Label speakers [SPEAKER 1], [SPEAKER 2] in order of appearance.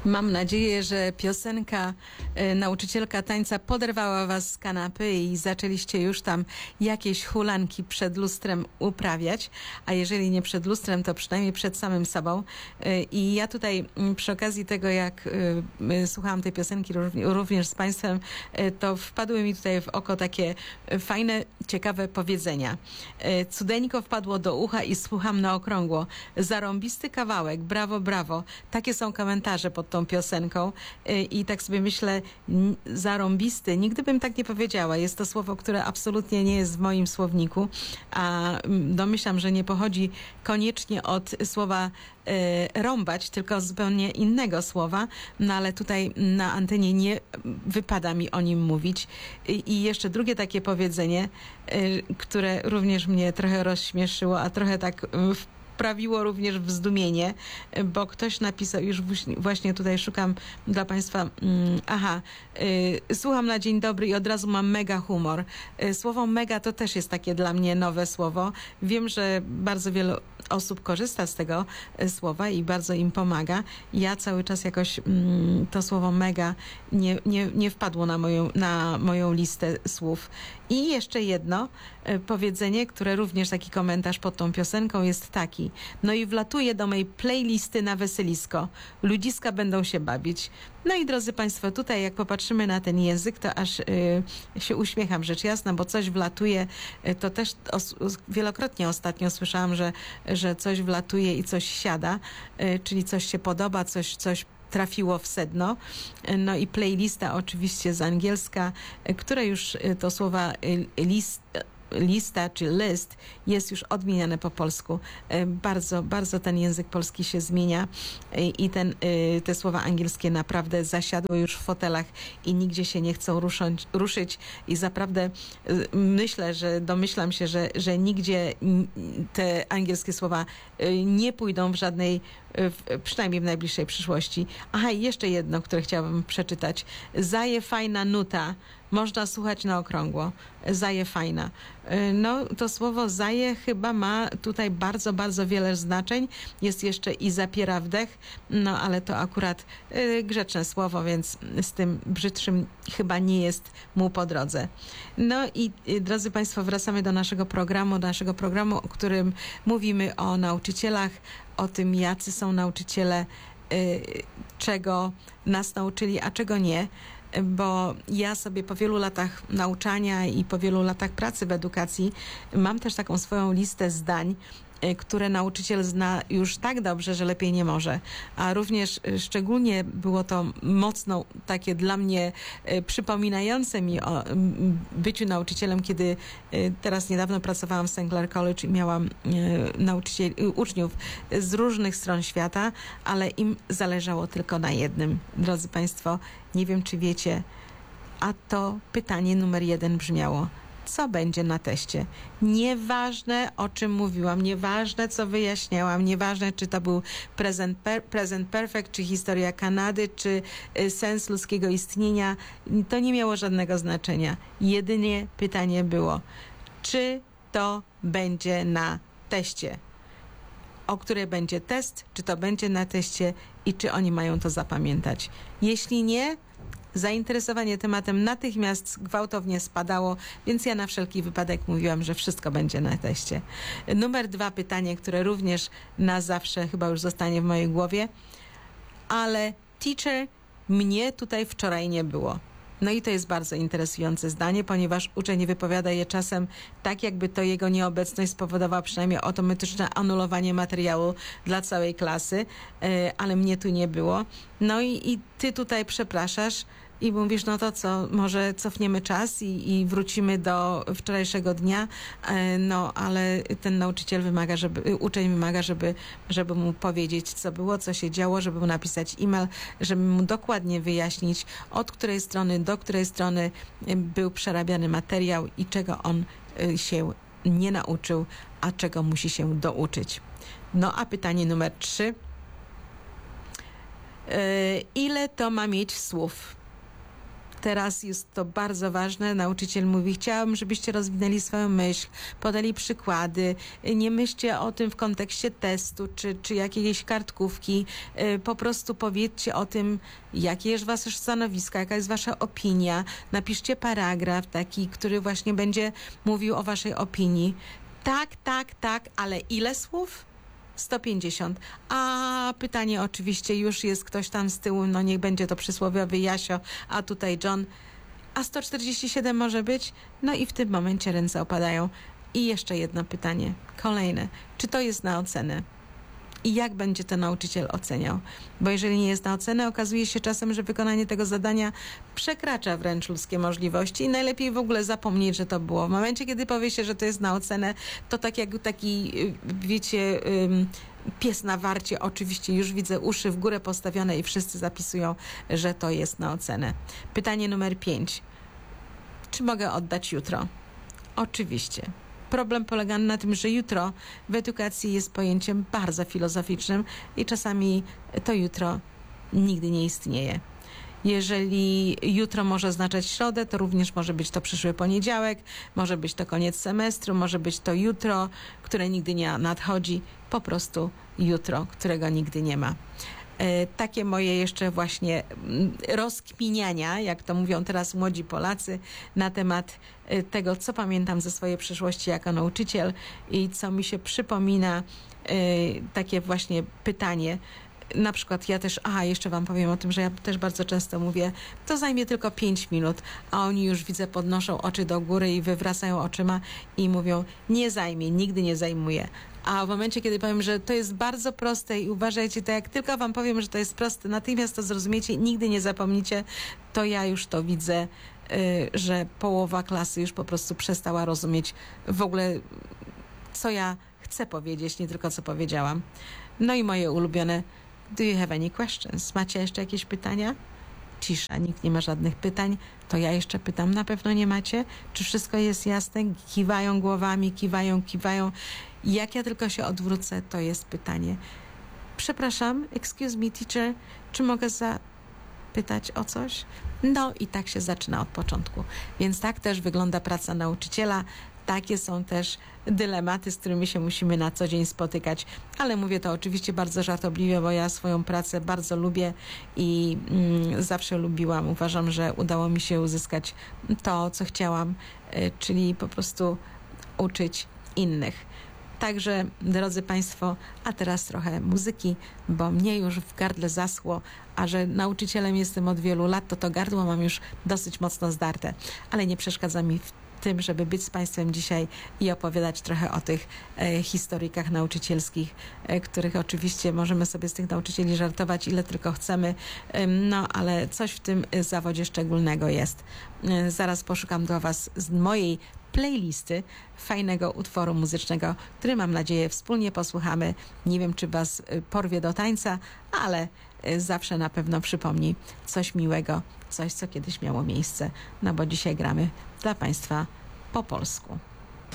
[SPEAKER 1] Mam nadzieję, że piosenka Nauczycielka tańca poderwała was z kanapy i zaczęliście już tam jakieś hulanki przed lustrem uprawiać, a jeżeli nie przed lustrem, to przynajmniej przed samym sobą. I ja tutaj przy okazji tego, jak słuchałam tej piosenki również z państwem, to wpadły mi tutaj w oko takie fajne, ciekawe powiedzenia. Cudeńko wpadło do ucha i słucham na okrągło. Zarąbisty kawałek, brawo, brawo. Takie są komentarze pod tą piosenką i tak sobie myślę, zarąbisty, nigdy bym tak nie powiedziała. Jest to słowo, które absolutnie nie jest w moim słowniku, a domyślam, że nie pochodzi koniecznie od słowa rąbać, tylko zupełnie innego słowa, no ale tutaj na antenie nie wypada mi o nim mówić. I jeszcze drugie takie powiedzenie, które również mnie trochę rozśmieszyło, a trochę tak wprawiło również w zdumienie, bo ktoś napisał, już właśnie tutaj szukam dla państwa, słucham na dzień dobry i od razu mam mega humor. Słowo mega to też jest takie dla mnie nowe słowo. Wiem, że bardzo wiele osób korzysta z tego słowa i bardzo im pomaga. Ja cały czas jakoś to słowo mega nie wpadło na moją listę słów. I jeszcze jedno powiedzenie, które również taki komentarz pod tą piosenką jest taki. No i wlatuje do mojej playlisty na weselisko. Ludziska będą się bawić. No i drodzy państwo, tutaj jak popatrzymy na ten język, to aż się uśmiecham, rzecz jasna, bo coś wlatuje, to też wielokrotnie ostatnio słyszałam, że coś wlatuje i coś siada, czyli coś się podoba, coś trafiło w sedno. No i playlista oczywiście z angielska, które już to słowa lista czy list jest już odmieniane po polsku. Bardzo, bardzo ten język polski się zmienia i te słowa angielskie naprawdę zasiadły już w fotelach i nigdzie się nie chcą ruszyć i zaprawdę domyślam się, że nigdzie te angielskie słowa nie pójdą w żadnej, przynajmniej w najbliższej przyszłości. Aha, i jeszcze jedno, które chciałabym przeczytać. Zaje fajna nuta. Można słuchać na okrągło. Zaje fajna. No, to słowo zaje chyba ma tutaj bardzo, bardzo wiele znaczeń. Jest jeszcze i zapiera wdech, no ale to akurat grzeczne słowo, więc z tym brzydszym chyba nie jest mu po drodze. No i drodzy państwo, wracamy do naszego programu, o którym mówimy o nauczycielach, o tym, jacy są nauczyciele, czego nas nauczyli, a czego nie. Bo ja sobie po wielu latach nauczania i po wielu latach pracy w edukacji mam też taką swoją listę zdań, które nauczyciel zna już tak dobrze, że lepiej nie może. A również szczególnie było to mocno takie dla mnie przypominające mi o byciu nauczycielem, kiedy teraz niedawno pracowałam w St. Clair College i miałam uczniów z różnych stron świata, ale im zależało tylko na jednym. Drodzy państwo, nie wiem, czy wiecie, a to pytanie numer 1 brzmiało: co będzie na teście? Nieważne, o czym mówiłam, nieważne, co wyjaśniałam, nieważne, czy to był present perfect, czy historia Kanady, czy sens ludzkiego istnienia, to nie miało żadnego znaczenia. Jedynie pytanie było, czy to będzie na teście? O które będzie test, czy to będzie na teście i czy oni mają to zapamiętać. Jeśli nie, zainteresowanie tematem natychmiast gwałtownie spadało, więc ja na wszelki wypadek mówiłam, że wszystko będzie na teście. Numer 2 pytanie, które również na zawsze chyba już zostanie w mojej głowie, ale teacher, mnie tutaj wczoraj nie było. No i to jest bardzo interesujące zdanie, ponieważ uczeń wypowiada je czasem tak, jakby to jego nieobecność spowodowała przynajmniej automatyczne anulowanie materiału dla całej klasy, ale mnie tu nie było. No i ty tutaj przepraszasz i mówisz, no to co, może cofniemy czas i wrócimy do wczorajszego dnia, no ale ten uczeń wymaga, żeby mu powiedzieć, co było, co się działo, żeby mu napisać e-mail, żeby mu dokładnie wyjaśnić, od której strony do której strony był przerabiany materiał i czego on się nie nauczył, a czego musi się douczyć. No a pytanie numer 3. Ile to ma mieć słów? Teraz jest to bardzo ważne. Nauczyciel mówi, chciałabym, żebyście rozwinęli swoją myśl, podali przykłady. Nie myślcie o tym w kontekście testu czy jakiejś kartkówki. Po prostu powiedzcie o tym, jakie jest wasze stanowisko, jaka jest wasza opinia. Napiszcie paragraf taki, który właśnie będzie mówił o waszej opinii. Tak, ale ile słów? 150. A pytanie oczywiście, już jest ktoś tam z tyłu, no niech będzie to przysłowiowy Jasio, a tutaj John. A 147 może być? No i w tym momencie ręce opadają. I jeszcze jedno pytanie, kolejne. Czy to jest na ocenę? I jak będzie to nauczyciel oceniał? Bo jeżeli nie jest na ocenę, okazuje się czasem, że wykonanie tego zadania przekracza wręcz ludzkie możliwości i najlepiej w ogóle zapomnieć, że to było. W momencie, kiedy powie się, że to jest na ocenę, to tak jak taki, wiecie, pies na warcie, oczywiście już widzę uszy w górę postawione i wszyscy zapisują, że to jest na ocenę. Pytanie numer 5. Czy mogę oddać jutro? Oczywiście. Problem polega na tym, że jutro w edukacji jest pojęciem bardzo filozoficznym i czasami to jutro nigdy nie istnieje. Jeżeli jutro może oznaczać środę, to również może być to przyszły poniedziałek, może być to koniec semestru, może być to jutro, które nigdy nie nadchodzi, po prostu jutro, którego nigdy nie ma. Takie moje jeszcze właśnie rozkminiania, jak to mówią teraz młodzi Polacy, na temat tego, co pamiętam ze swojej przeszłości jako nauczyciel i co mi się przypomina, takie właśnie pytanie. Na przykład ja też, jeszcze wam powiem o tym, że ja też bardzo często mówię, to zajmie tylko 5 minut, a oni już widzę podnoszą oczy do góry i wywracają oczyma i mówią, nie zajmie, nigdy nie zajmuje. A w momencie, kiedy powiem, że to jest bardzo proste i uważajcie, to jak tylko wam powiem, że to jest proste, natychmiast to zrozumiecie, nigdy nie zapomnicie, to ja już to widzę, że połowa klasy już po prostu przestała rozumieć w ogóle, co ja chcę powiedzieć, nie tylko co powiedziałam. No i moje ulubione, do you have any questions? Macie jeszcze jakieś pytania? Cisza, nikt nie ma żadnych pytań. To ja jeszcze pytam, na pewno nie macie? Czy wszystko jest jasne? Kiwają głowami, kiwają. Jak ja tylko się odwrócę, to jest pytanie. Przepraszam, excuse me teacher, czy mogę zapytać o coś? No i tak się zaczyna od początku. Więc tak też wygląda praca nauczyciela. Takie są też dylematy, z którymi się musimy na co dzień spotykać. Ale mówię to oczywiście bardzo żartobliwie, bo ja swoją pracę bardzo lubię i zawsze lubiłam. Uważam, że udało mi się uzyskać to, co chciałam, czyli po prostu uczyć innych. Także, drodzy Państwo, a teraz trochę muzyki, bo mnie już w gardle zaschło, a że nauczycielem jestem od wielu lat, to gardło mam już dosyć mocno zdarte, ale nie przeszkadza mi w tym, żeby być z Państwem dzisiaj i opowiadać trochę o tych historykach nauczycielskich, których oczywiście możemy sobie z tych nauczycieli żartować ile tylko chcemy, no ale coś w tym zawodzie szczególnego jest. Zaraz poszukam dla Was z mojej playlisty fajnego utworu muzycznego, który mam nadzieję wspólnie posłuchamy. Nie wiem, czy Was porwie do tańca, ale zawsze na pewno przypomni coś miłego, coś, co kiedyś miało miejsce. No bo dzisiaj gramy dla Państwa po polsku.